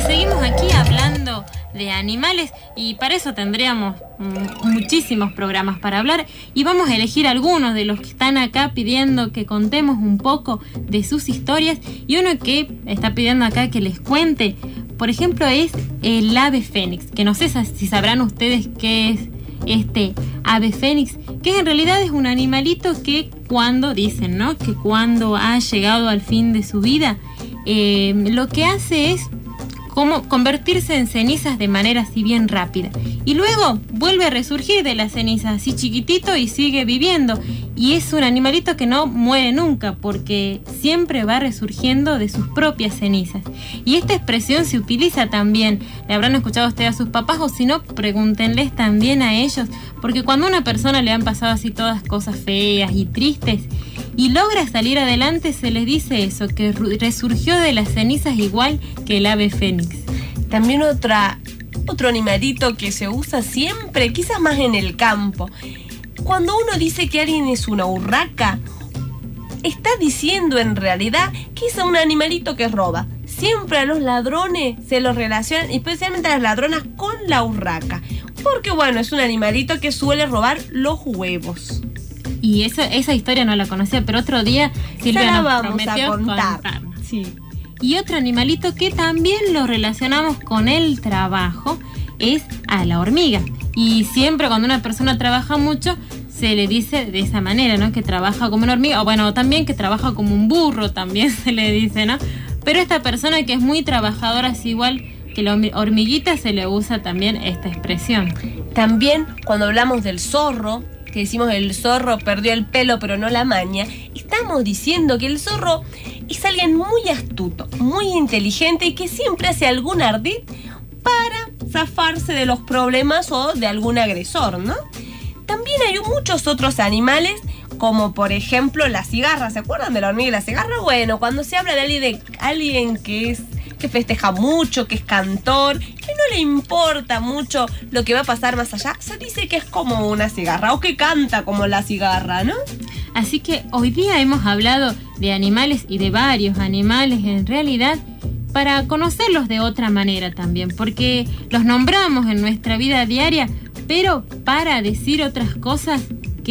Y seguimos aquí hablando de animales y para eso tendríamos muchísimos programas para hablar y vamos a elegir algunos de los que están acá pidiendo que contemos un poco de sus historias y uno que está pidiendo acá que les cuente, por ejemplo, es el ave fénix, que no sé si sabrán ustedes qué es este ave fénix, que en realidad es un animalito que cuando, dicen, ¿no?, que cuando ha llegado al fin de su vida, lo que hace es como convertirse en cenizas de manera así bien rápida y luego vuelve a resurgir de las cenizas así chiquitito y sigue viviendo, y es un animalito que no muere nunca porque siempre va resurgiendo de sus propias cenizas. Y esta expresión se utiliza también, le habrán escuchado ustedes a sus papás, o si no, pregúntenles también a ellos, porque cuando a una persona le han pasado así todas cosas feas y tristes y logra salir adelante, se les dice eso, que resurgió de las cenizas igual que el ave fénix. También otro animalito que se usa siempre, quizás más en el campo. Cuando uno dice que alguien es una urraca, está diciendo en realidad que es un animalito que roba. Siempre a los ladrones se los relacionan, especialmente a las ladronas, con la urraca. Porque bueno, es un animalito que suele robar los huevos. Y esa historia no la conocía, pero otro día Silvia nos prometió contar. Sí. Y otro animalito que también lo relacionamos con el trabajo es a la hormiga. Y siempre cuando una persona trabaja mucho, se le dice de esa manera, ¿no?, que trabaja como una hormiga, o bueno, también que trabaja como un burro, también se le dice, ¿no? Pero esta persona que es muy trabajadora, es igual que la hormiguita, se le usa también esta expresión. También cuando hablamos del zorro, que decimos el zorro perdió el pelo pero no la maña, estamos diciendo que el zorro es alguien muy astuto, muy inteligente y que siempre hace algún ardid para zafarse de los problemas o de algún agresor, ¿no? También hay muchos otros animales, como por ejemplo la cigarra. ¿Se acuerdan de la hormiga y la cigarra? Bueno, cuando se habla de alguien que festeja mucho, que es cantor, que no le importa mucho lo que va a pasar más allá, se dice que es como una cigarra o que canta como la cigarra, ¿no? Así que hoy día hemos hablado de animales y de varios animales en realidad para conocerlos de otra manera también, porque los nombramos en nuestra vida diaria, pero para decir otras cosas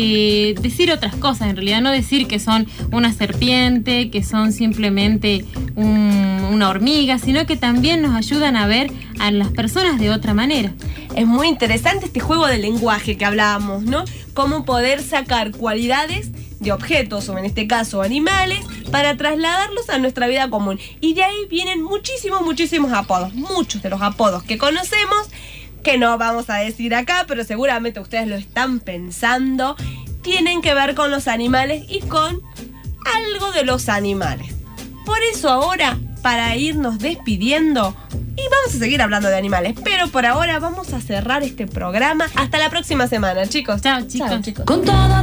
en realidad, no decir que son una serpiente, que son simplemente una hormiga, sino que también nos ayudan a ver a las personas de otra manera. Es muy interesante este juego de lenguaje que hablábamos, ¿no? Cómo poder sacar cualidades de objetos, o en este caso animales, para trasladarlos a nuestra vida común. Y de ahí vienen muchísimos apodos, muchos de los apodos que conocemos, que no vamos a decir acá, pero seguramente ustedes lo están pensando, tienen que ver con los animales y con algo de los animales. Por eso ahora, para irnos despidiendo, y vamos a seguir hablando de animales, pero por ahora vamos a cerrar este programa. Hasta la próxima semana, chicos. Chao, chicos. Con todo.